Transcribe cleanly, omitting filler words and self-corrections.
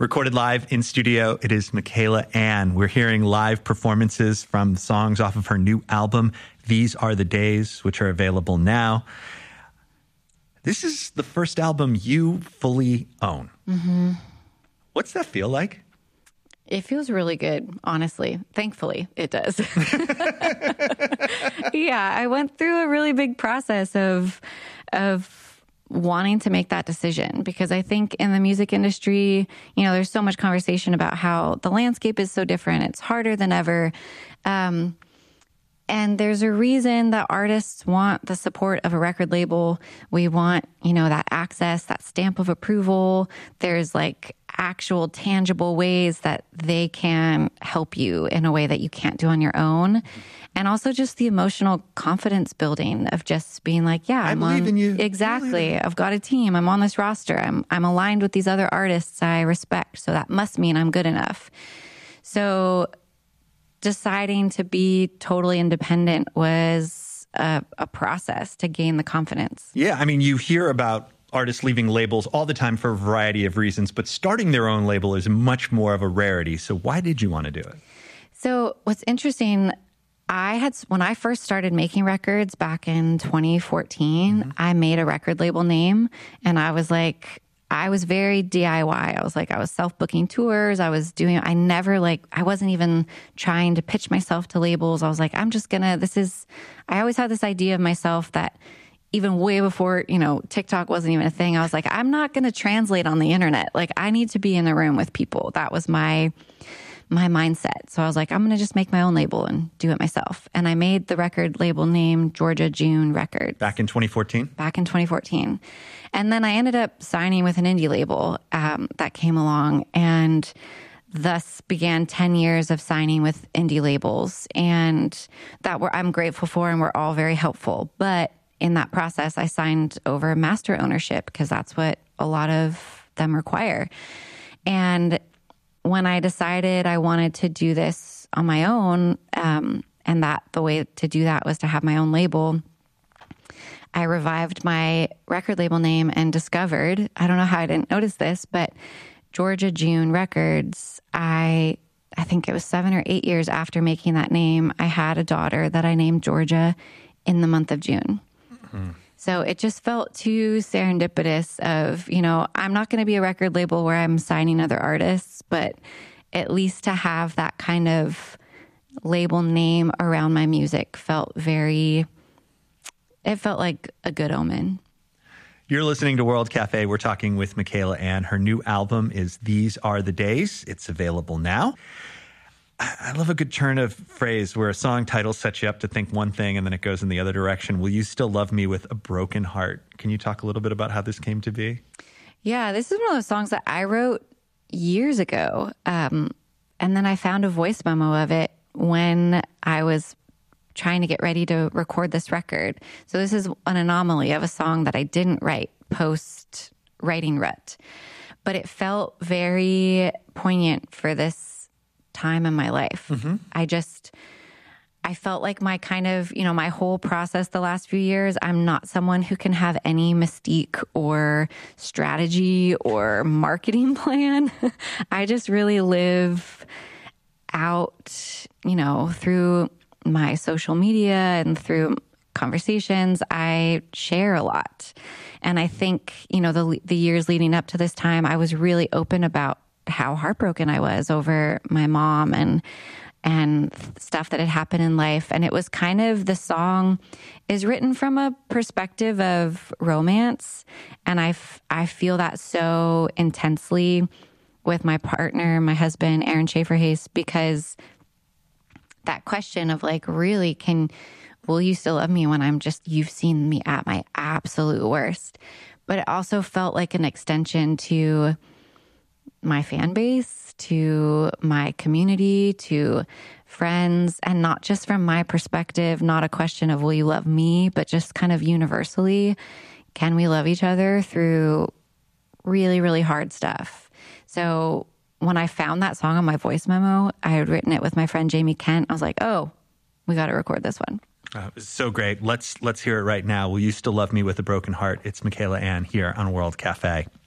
Recorded live in studio, it is Michaela Anne. We're hearing live performances from songs off of her new album, These Are the Days, which are available now. This is the first album you fully own. Mm-hmm. What's that feel like? It feels really good, honestly. Thankfully, it does. Yeah, I went through a really big process of wanting to make that decision because I think in the music industry, you know, there's so much conversation about how the landscape is so different. It's harder than ever. And there's a reason that artists want the support of a record label. We want, you know, that access, that stamp of approval. There's like actual tangible ways that they can help you in a way that you can't do on your own. And also just the emotional confidence building of just being like, yeah, I believe in you. Exactly. I've got a team. I'm on this roster. I'm aligned with these other artists I respect. So that must mean I'm good enough. So deciding to be totally independent was a process to gain the confidence. Yeah, I mean, you hear about artists leaving labels all the time for a variety of reasons, but starting their own label is much more of a rarity. So why did you want to do it? So what's interesting, when I first started making records back in 2014, I made a record label name and I was very DIY. I was self-booking tours. I wasn't even trying to pitch myself to labels. I was like, I always had this idea of myself that even way before, you know, TikTok wasn't even a thing. I was like, I'm not going to translate on the internet. Like, I need to be in the room with people. That was my mindset. So I was like, I'm going to just make my own label and do it myself. And I made the record label name Georgia June Records. Back in 2014? Back in 2014. And then I ended up signing with an indie label that came along, and thus began 10 years of signing with indie labels. And I'm grateful for, and we're all very helpful. But in that process, I signed over master ownership because that's what a lot of them require. And when I decided I wanted to do this on my own, and that the way to do that was to have my own label, I revived my record label name and discovered, I don't know how I didn't notice this, but Georgia June Records, I think it was 7 or 8 years after making that name, I had a daughter that I named Georgia in the month of June. Mm-hmm. So it just felt too serendipitous of, you know, I'm not going to be a record label where I'm signing other artists, but at least to have that kind of label name around my music felt like a good omen. You're listening to World Cafe. We're talking with Michaela Anne. Her new album is These Are the Days. It's available now. I love a good turn of phrase where a song title sets you up to think one thing and then it goes in the other direction. Will you still love me with a broken heart? Can you talk a little bit about how this came to be? Yeah, this is one of those songs that I wrote years ago. And then I found a voice memo of it when I was trying to get ready to record this record. So this is an anomaly of a song that I didn't write post writing rut, but it felt very poignant for this time in my life. Mm-hmm. I felt like my kind of, you know, my whole process the last few years, I'm not someone who can have any mystique or strategy or marketing plan. I just really live out, you know, through my social media and through conversations. I share a lot. And I think, you know, the years leading up to this time, I was really open about how heartbroken I was over my mom and stuff that had happened in life. And it was kind of, the song is written from a perspective of romance. And I feel that so intensely with my partner, my husband, Aaron Schaefer-Hayes, because that question of like, really, will you still love me when you've seen me at my absolute worst? But it also felt like an extension to my fan base, to my community, to friends, and not just from my perspective, not a question of will you love me, but just kind of universally, can we love each other through really, really hard stuff? So when I found that song on my voice memo, I had written it with my friend Jamie Kent. I was like, oh, we got to record this one. So great. Let's hear it right now. Will you still love me with a broken heart? It's Michaela Anne here on World Cafe.